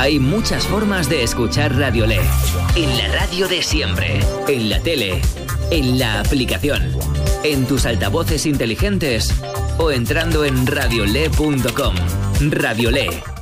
Hay muchas formas de escuchar Radiolé. En la radio de siempre, en la tele, en la aplicación, en tus altavoces inteligentes o entrando en radiolé.com. Radiolé.